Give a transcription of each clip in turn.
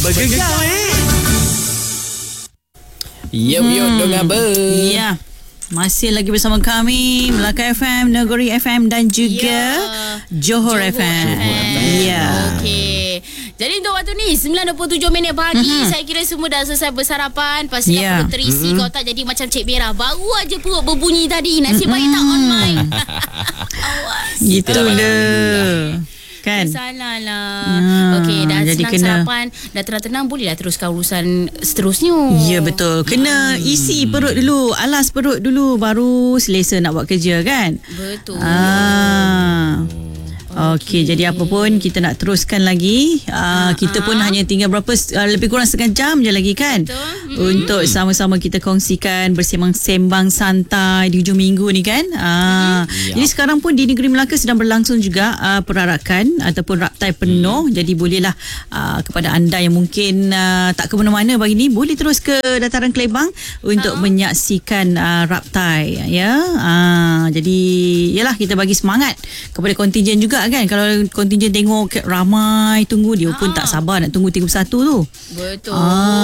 Bergegar Yo dong apa? Ya. Masih lagi bersama kami Melaka FM, Negeri FM dan juga Johor FM. Ya. Okey. Jadi untuk waktu ni 9.27 minit pagi, saya kira semua dah selesai bersarapan. Pastikan perut terisi, kalau tak jadi macam Cik Merah. Baru aja perut berbunyi tadi. Nasib baik tak on mic. Awas. Gitu dah. Kan? Salah lah. Okey, dah jadi senang sarapan, dah tenang-tenang, bolehlah teruskan urusan seterusnya. Ya betul. Kena isi perut dulu, alas perut dulu, baru selesa nak buat kerja kan? Betul. Okey, jadi apa pun kita nak teruskan lagi. Kita pun hanya tinggal lebih kurang setengah jam je lagi kan. Betul. Untuk sama-sama kita kongsikan bersembang-sembang santai di hujung minggu ni kan. Jadi sekarang pun di Negeri Melaka sedang berlangsung juga perarakan ataupun raptai penuh. Jadi bolehlah kepada anda yang mungkin tak ke mana-mana pagi ni, boleh terus ke Dataran Kelebang untuk menyaksikan raptai ya. Jadi yalah, kita bagi semangat kepada kontingen juga kan. Kalau kontingen tengok ramai tunggu, dia pun tak sabar nak tunggu 31 tu. Betul.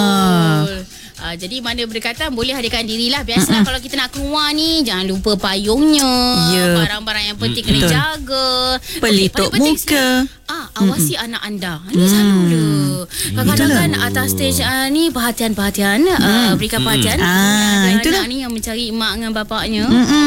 Jadi mana berdekatan boleh hadirkan dirilah. Biasalah kalau kita nak keluar ni, jangan lupa payungnya, barang-barang yang penting kena jaga, pelitup muka, awasi anak anda. Ini selalu kadang-kadang atas stage ni perhatian-perhatian, berikan perhatian. Anak-anak ni yang mencari mak dengan bapaknya.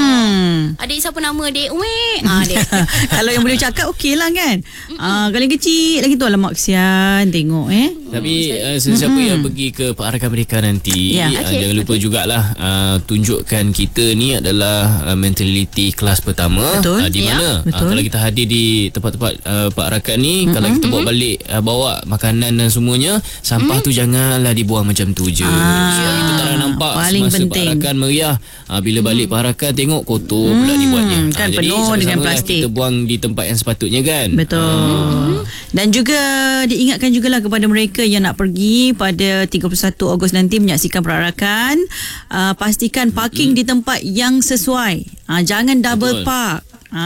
Adik siapa nama adik? Adik. Kalau yang boleh cakap okey lah kan. Kalau yang kecil lagi tu, alamak kesian tengok Tapi sesiapa yang pergi ke perarakan mereka nanti, jangan lupa jugalah tunjukkan kita ni adalah mentaliti kelas pertama. Di mana kalau kita hadir di tempat-tempat perarakan ni, kalau kita bawa balik bawa makanan dan semuanya, sampah tu janganlah dibuang macam tu je. Kita tak nak nampak paling semasa penting. perarakan meriah, bila balik perarakan tengok kotor pula dibuatnya. Kan Jadi penuh dengan plastik. kita buang di tempat yang sepatutnya kan. Betul. Dan juga diingatkan jugalah kepada mereka yang nak pergi pada 31 Ogos nanti menyaksikan perarakan, pastikan parking di tempat yang sesuai. Jangan double park.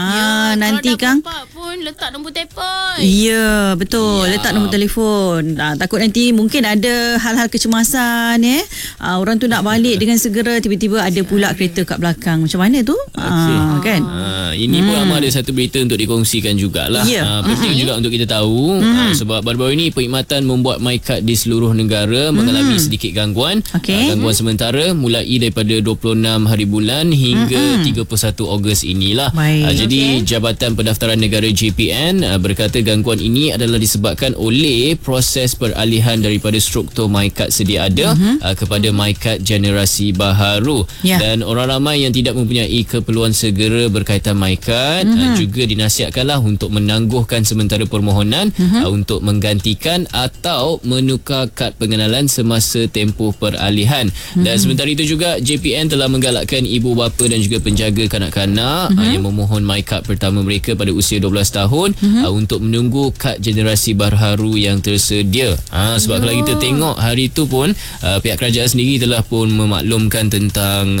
Nanti kalau Kang pun letak nombor telefon. Ya, betul. Letak nombor telefon. Takut nanti mungkin ada hal-hal kecemasan orang tu nak balik dengan segera, tiba-tiba ada pula kereta kat belakang. Macam mana tu? Kan? Ini pun ada satu berita untuk dikongsikan jugalah. Penting juga untuk kita tahu, sebab baru-baru ini perkhidmatan membuat MyKad di seluruh negara mengalami sedikit gangguan. Gangguan sementara mulai daripada 26 hari bulan hingga 31 Ogos inilah. Jadi Jabatan Pendaftaran Negara JPN berkata gangguan ini adalah disebabkan oleh proses peralihan daripada struktur MyKad sedia ada kepada MyKad generasi baharu. Dan orang ramai yang tidak mempunyai keperluan segera berkaitan MyKad juga dinasihatkanlah untuk menangguhkan sementara permohonan untuk menggantikan atau menukar kad pengenalan semasa tempoh peralihan. Dan sementara itu juga JPN telah menggalakkan ibu bapa dan juga penjaga kanak-kanak yang memohon MyKad pertama mereka pada usia 12 tahun untuk menunggu kad generasi baharu yang tersedia. Sebab kalau kita tengok hari itu pun pihak kerajaan sendiri telah pun memaklumkan tentang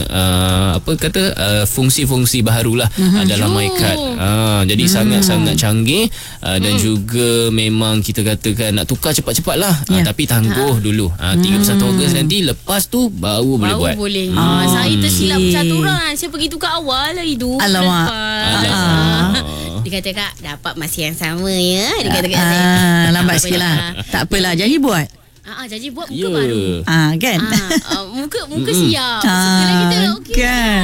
fungsi-fungsi baharulah dalam MyKad. Jadi sangat-sangat canggih dan juga memang kita katakan nak tukar cepat-cepatlah, tapi tangguh dulu. 31 Ogos nanti, lepas tu baru boleh buat. Saya tersilap percaturan. Saya pergi tukar awal lah itu. Alamak. Dia kata, Kak, dapat masih yang sama ya. Dia kata kat saya. Lambat sikit lah. Tak apalah, janji buat. Janji buat muka baru. Kan? Muka siap. Sekali kita okey. Kan?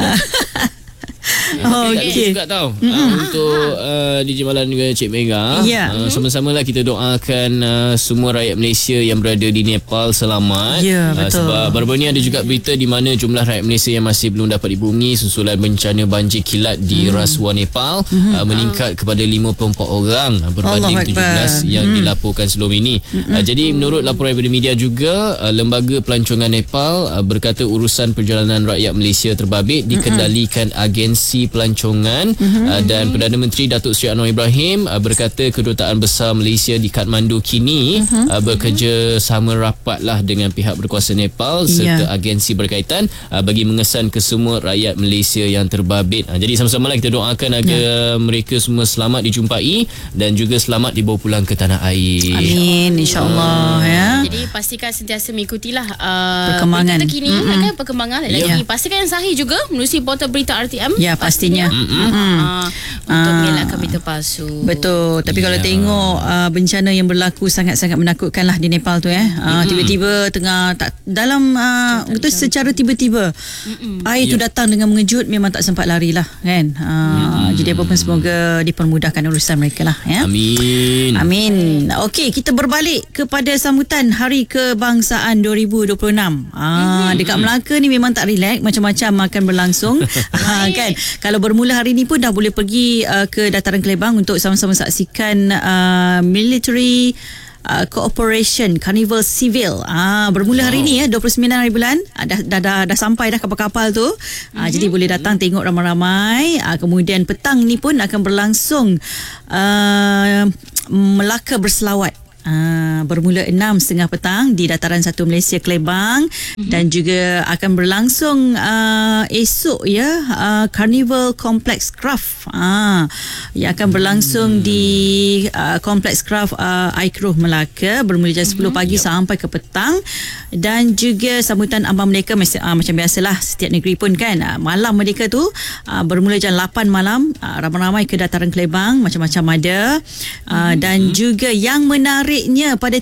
Okey. Juga tahu untuk DJ Malan dengan Cik Mega, sama-samalah kita doakan semua rakyat Malaysia yang berada di Nepal selamat. Betul. Sebab baru-baru ni ada juga berita di mana jumlah rakyat Malaysia yang masih belum dapat dibumi susulan bencana banjir kilat di Rasuah Nepal meningkat kepada 54 orang berbanding 17 yang dilaporkan sebelum ini. Jadi menurut laporan daripada media juga, Lembaga Pelancongan Nepal berkata urusan perjalanan rakyat Malaysia terbabit dikendalikan agensi Lokasi pelancongan dan Perdana Menteri Datuk Seri Anwar Ibrahim berkata Kedutaan Besar Malaysia di Kathmandu kini bekerja sama rapatlah dengan pihak berkuasa Nepal serta agensi berkaitan bagi mengesan kesemua rakyat Malaysia yang terbabit. Jadi sama-sama lah kita doakan agar mereka semua selamat dijumpai dan juga selamat dibawa pulang ke tanah air. Amin, insya-Allah ya. Jadi pastikan sentiasa mengikutilah perkembangan berita terkini kan, perkembangan lagi. Pastikan yang sahih juga menerusi portal berita RTM. Ya, pastinya. Untuk mengelakkan berita palsu. Betul. Tapi kalau tengok bencana yang berlaku sangat-sangat menakutkan lah di Nepal tu tiba-tiba tengah dalam itu secara tiba-tiba air tu datang dengan mengejut, memang tak sempat larilah kan. Jadi apa pun semoga dipermudahkan urusan mereka lah ya. Amin. Okey, kita berbalik kepada sambutan Hari Kebangsaan 2026. Dekat Melaka ni memang tak relax, macam-macam akan berlangsung. Kan. Kalau bermula hari ni pun dah boleh pergi ke Dataran Kelebang untuk sama-sama saksikan military Cooperation Carnival Civil. Bermula hari ni 29 hari bulan. Dah sampai dah kapal-kapal tu. Jadi boleh datang tengok ramai-ramai. Kemudian petang ni pun akan berlangsung Melaka Berselawat. Bermula 6.30 petang di Dataran 1 Malaysia Kelebang dan juga akan berlangsung esok Carnival Complex Craft yang akan berlangsung di Complex Craft Aikroh Melaka bermula jam 10 pagi sampai ke petang, dan juga sambutan Ambang Merdeka macam biasalah setiap negeri pun kan, Malam Merdeka tu bermula jam 8 malam, ramai-ramai ke Dataran Kelebang, macam-macam ada. Dan juga yang menariknya pada